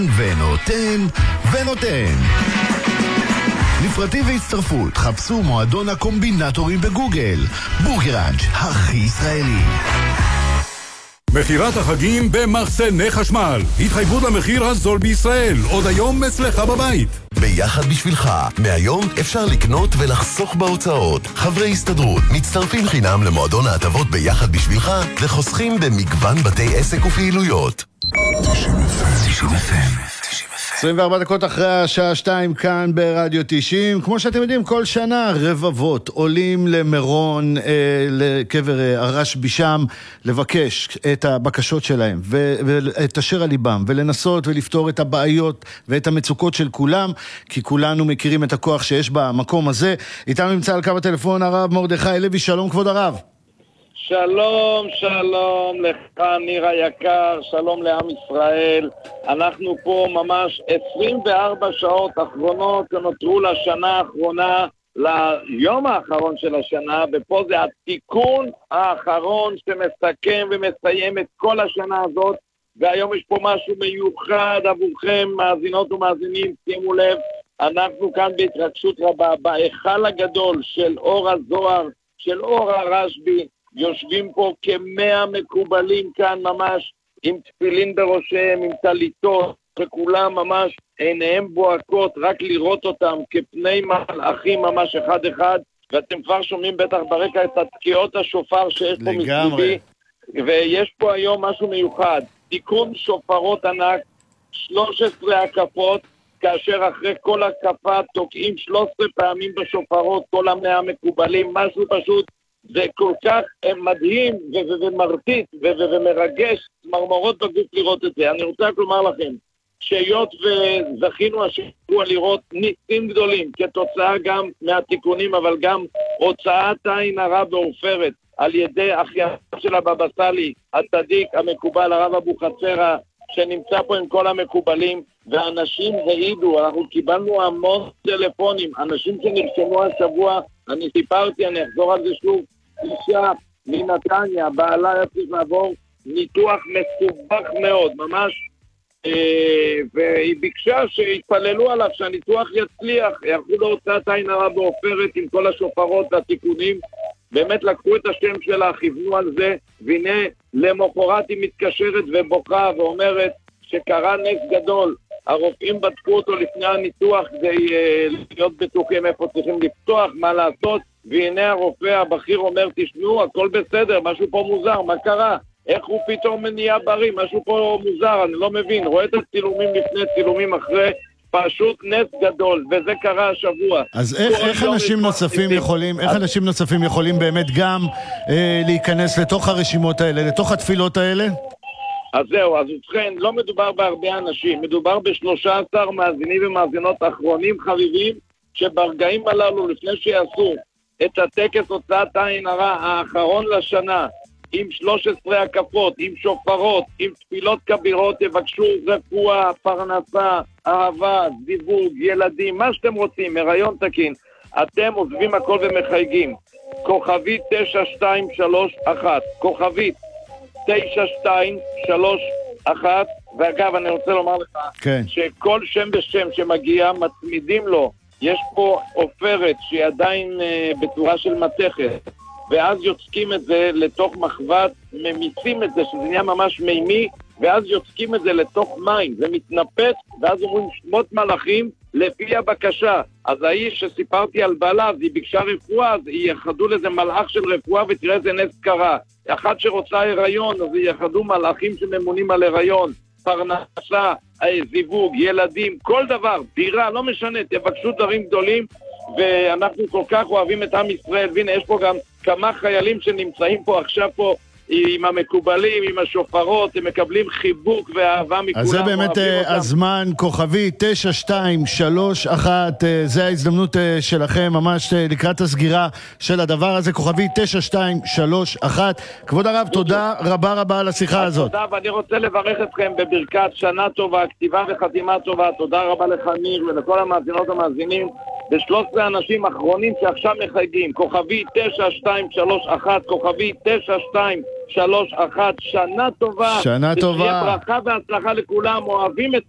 ונותן ונותן. לפרטים והצטרפות חפשו מועדון הקומבינטורים בגוגל. בורגראנץ', הכי ישראלי. מחירת החגים במחסני חשמל. התחייבות למחיר הזול בישראל. עוד היום אצלך בבית. ביחד בשבילך. מהיום אפשר לקנות ולחסוך בהוצאות. חברי הסתדרות מצטרפים חינם למועדון ההטבות ביחד בשבילך וחוסכים במגוון בתי עסק ופעילויות. 90 FM. 24 דקות אחרי השעה 2 כאן ברדיו 90. כמו שאתם יודעים, כל שנה רבבות עולים למירון, לקבר הרשב"י שם, לבקש את הבקשות שלהם ואת אשר על ליבם, ולנסות ולפתור את הבעיות ואת המצוקות של כולם, כי כולנו מכירים את הכוח שיש במקום הזה. איתנו נמצא על קו הטלפון הרב מרדכי לוי. שלום כבוד הרב. שלום, שלום לך ניר היקר, שלום לעם ישראל. אנחנו פה ממש 24 שעות אחרונות שנותרו לשנה האחרונה, ליום האחרון של השנה, ופה זה התיקון האחרון שמסכם ומסיים את כל השנה הזאת, והיום יש פה משהו מיוחד עבורכם, מאזינות ומאזינים. שימו לב, אנחנו כאן בהתרגשות רבה, בהיכל הגדול של אור הזוהר, של אור הרשב"י, יושבים פה כ100 מקובלים כאן ממש עם תפילין בראשיהם, עם טליתות, וכולם ממש עיניהם בוהקות רק לראות אותם כפני מלאכים ממש אחד אחד, ואתם כבר שומעים בטח ברקע את תקיעות השופר שיש פה מסביבי, ויש פה היום משהו מיוחד, תיקון שופרות ענק, 13 הקפות, כאשר אחרי כל הקפה תוקעים 13 פעמים בשופרות, כל 100 מקובלים, משהו פשוט, זה כל כך מדהים ומרטיט ומרגש, מרמרות בגוף לראות את זה. אני רוצה לומר לכם, שהיות וזכינו השבוע לראות ניסים גדולים, כתוצאה גם מהתיקונים, אבל גם הוצאת עין הרע ועופרת, על ידי אחייו של הבבא סאלי, הצדיק המקובל, הרב אבוחצירא, שנמצא פה עם כל המקובלים, ואנשים העידו, אנחנו קיבלנו המון טלפונים, אנשים שנרשמו השבוע, אני סיפרתי, אני אחזור על זה שוב, אישה מנתניה, בעלה היה צריך לעבור ניתוח מסובך מאוד, ממש, והיא ביקשה שיתפללו עליו שהניתוח יצליח, יערכו להוצאת עין הרע ועופרת עם כל השופרות והתיקונים, באמת לקחו את השם שלה, כיוונו על זה, והנה למחרת היא מתקשרת ובוכה ואומרת שקרה נס גדול, הרופאים בדקו אותו לפני הניתוח כדי להיות בטוחים איפה צריכים לפתוח, מה לעשות, והנה הרופא הבכיר אומר, תשמעו, הכל בסדר, משהו פה מוזר, מה קרה? איך הוא פתאום נהיה בריא? משהו פה מוזר, אני לא מבין, רואה את הצילומים לפני, צילומים אחרי, פשוט נס גדול, וזה קרה השבוע. אז איך אנשים נוספים יכולים באמת גם להיכנס לתוך הרשימות האלה, לתוך התפילות האלה? אז זהו, אז ובכן, לא מדובר בהרבה אנשים, מדובר ב13 מאזינים ומאזינות אחרונים חביבים, שברגעים הללו, לפני שיעשו את הטקס הוצאת עין הרע האחרון לשנה, עם 13 הקפות, עם שופרות, עם תפילות כבירות, יבקשו רפואה, פרנסה, אהבה, זיווג, ילדים, מה שאתם רוצים, הריון תקין, אתם עוזבים הכל ומחייגים. כוכבית 9231, כוכבית 9231, ואגב אני רוצה לומר לך, כן. שכל שם ושם שמגיע מצמידים לו, יש פה עופרת שהיא עדיין בצורה של מתכת, ואז יוצקים את זה לתוך מחבת, ממיצים את זה, שזה נהיה ממש מימי, ואז יוצקים את זה לתוך מים, זה מתנפץ, ואז אומרים שמות מלאכים לפי הבקשה. אז האיש שסיפרתי על בעלה, אז היא ביקשה רפואה, אז ייחדו לזה מלאך של רפואה, ותראה איזה נס קרה. אחת שרוצה הריון, אז ייחדו מלאכים שממונים על הריון, פרנסה, זיווג, ילדים, כל דבר, דירה, לא משנה, תבקשו דברים גדולים, ואנחנו כל כך אוהבים את עם ישראל, והנה יש פה גם כמה חיילים שנמצאים פה עכשיו פה, עם המקובלים, עם השופרות, הם מקבלים חיבוק ואהבה מכולם. אז זה באמת הזמן, כוכבי 9231, זה ההזדמנות שלכם, ממש לקראת הסגירה של הדבר הזה, כוכבי 9231. כבוד הרב, תודה רבה רבה על השיחה הזאת. תודה, ואני רוצה לברך אתכם בברכת שנה טובה, כתיבה וחתימה טובה. תודה רבה לך ניר ולכל המאזינות המאזינים, ב13 אנשים אחרונים שעכשיו מחייגים, כוכבי 9231, כוכבי 9231, שנה טובה. שנה טובה. ושתהיה ברכה והצלחה לכולם, אוהבים את